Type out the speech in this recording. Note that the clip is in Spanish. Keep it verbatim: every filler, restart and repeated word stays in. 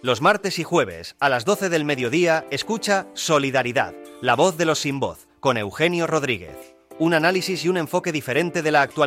Los martes y jueves, a las doce del mediodía, escucha Solidaridad, la voz de los sin voz, con Eugenio Rodríguez. Un análisis y un enfoque diferente de la actualidad.